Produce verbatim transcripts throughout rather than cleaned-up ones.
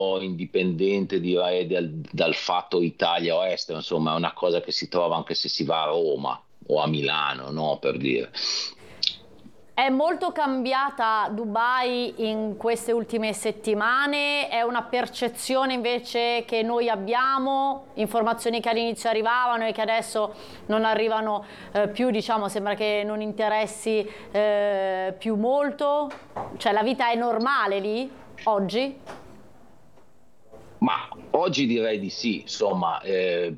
indipendente direi dal, dal fatto Italia o estero, insomma è una cosa che si trova anche se si va a Roma o a Milano, no, per dire. È molto cambiata Dubai in queste ultime settimane? È una percezione invece che noi abbiamo, informazioni che all'inizio arrivavano e che adesso non arrivano eh, più, diciamo, sembra che non interessi eh, più molto? Cioè la vita è normale lì, oggi? Ma oggi direi di sì, insomma, eh,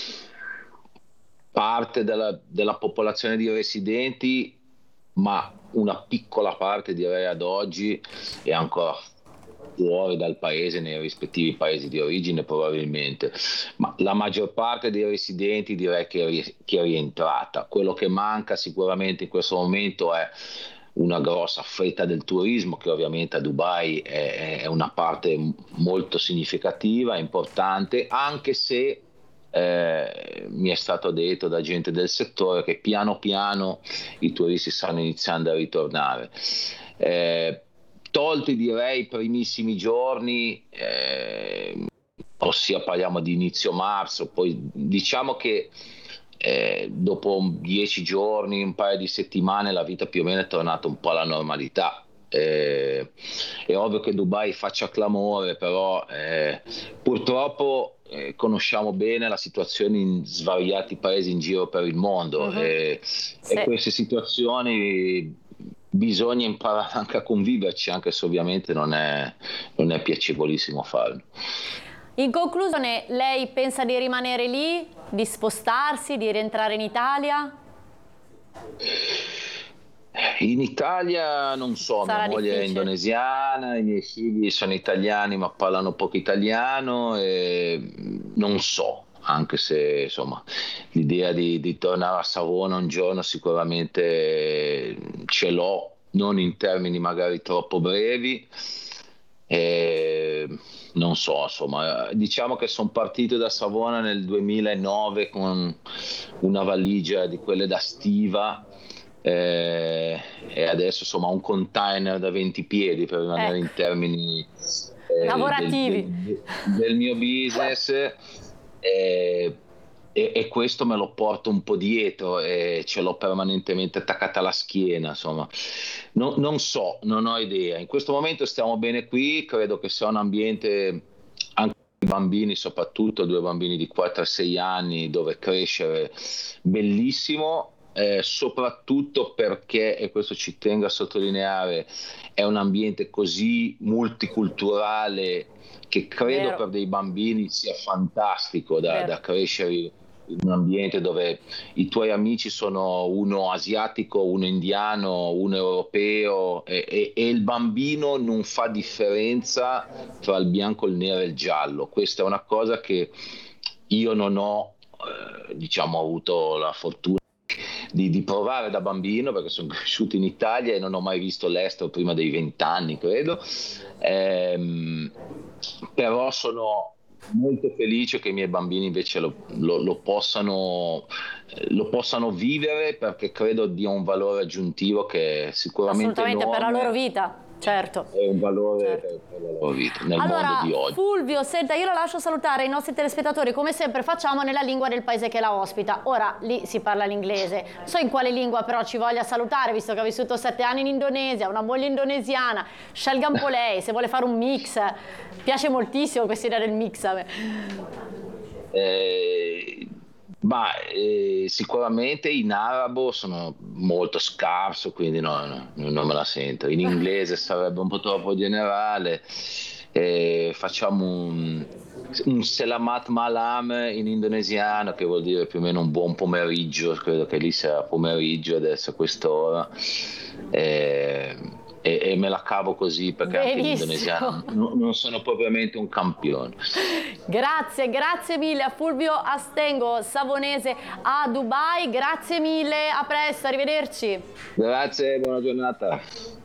parte della, della popolazione di residenti, ma una piccola parte direi ad oggi è ancora fuori dal paese, nei rispettivi paesi di origine probabilmente, ma la maggior parte dei residenti direi che è, ri- che è rientrata. Quello che manca sicuramente in questo momento è una grossa fetta del turismo, che ovviamente a Dubai è, è una parte molto significativa, importante, anche se eh, mi è stato detto da gente del settore che piano piano i turisti stanno iniziando a ritornare. Eh, tolti direi i primissimi giorni, eh, ossia parliamo di inizio marzo, poi diciamo che eh, dopo dieci giorni, un paio di settimane, la vita più o meno è tornata un po' alla normalità. Eh, è ovvio che Dubai faccia clamore, però eh, purtroppo eh, conosciamo bene la situazione in svariati paesi in giro per il mondo, Mhm. eh, Sì. e queste situazioni bisogna imparare anche a conviverci, anche se ovviamente non è, non è piacevolissimo farlo. In conclusione, lei pensa di rimanere lì, di spostarsi, di rientrare in Italia? In Italia non so, mia Sarà moglie è difficile. indonesiana, i miei figli sono italiani ma parlano poco italiano e non so, anche se insomma l'idea di, di tornare a Savona un giorno sicuramente ce l'ho, non in termini magari troppo brevi. E non so, insomma, diciamo che sono partito da Savona nel duemilanove con una valigia di quelle da stiva, eh, e adesso insomma ho un container da venti piedi, per rimanere Ecco, in termini eh, del, lavorativi. del- del mio business, eh, e, e questo me lo porto un po' dietro e ce l'ho permanentemente attaccata alla schiena, insomma. Non, non so, non ho idea. In questo momento stiamo bene qui, credo che sia un ambiente anche per i bambini, soprattutto due bambini di quattro a sei anni, dove crescere bellissimo. Eh, soprattutto perché, e questo ci tengo a sottolineare, è un ambiente così multiculturale che credo Vero, per dei bambini sia fantastico da, vero. da crescere in un ambiente dove i tuoi amici sono uno asiatico, uno indiano, uno europeo, e, e- e il bambino non fa differenza tra il bianco, il nero e il giallo. Questa è una cosa che io non ho, eh, diciamo, avuto la fortuna di, di provare da bambino, perché sono cresciuto in Italia e non ho mai visto l'estero prima dei vent'anni, credo. Ehm, però sono molto felice che i miei bambini invece lo, lo- lo possano, eh, lo possano vivere, perché credo dia un valore aggiuntivo che è sicuramente Assolutamente, per la loro enorme, vita, certo. è un valore Certo. per, per la loro vita nel mondo Allora, di oggi. Fulvio, senta, io la lascio salutare i nostri telespettatori, come sempre facciamo nella lingua del paese che la ospita. Ora, lì si parla l'inglese. Non so in quale lingua però ci voglia salutare, visto che ha vissuto sette anni in Indonesia, una moglie indonesiana. Scelga un po' lei, se vuole fare un mix. Mi piace moltissimo questa idea del mix a me. Eh, ma eh, sicuramente in arabo sono molto scarso, quindi no, no, non me la sento. In inglese sarebbe un po' troppo generale. Eh, facciamo un, un selamat malam in indonesiano, che vuol dire più o meno un buon pomeriggio. Credo che lì sia pomeriggio adesso a quest'ora. Eh, e, e me la cavo così, perché anche in Benissimo. indonesiano non, non sono propriamente un campione. Grazie, grazie mille a Fulvio Astengo, savonese a Dubai. Grazie mille, a presto, arrivederci. Grazie, buona giornata.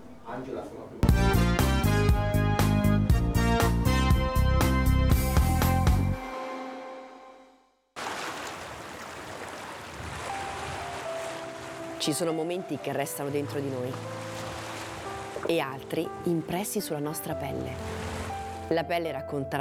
Ci sono momenti che restano dentro di noi e altri impressi sulla nostra pelle. La pelle racconta